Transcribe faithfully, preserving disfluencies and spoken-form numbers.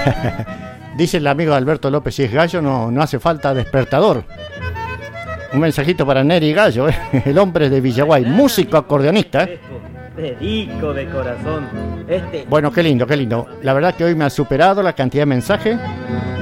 Dice el amigo Alberto López, si es gallo no, no hace falta despertador. Un mensajito para Neri Gallo, ¿eh? El hombre de Villaguay, músico acordeonista, ¿eh? Dedico de corazón. Este... Bueno, qué lindo, qué lindo. La verdad que hoy me ha superado la cantidad de mensajes.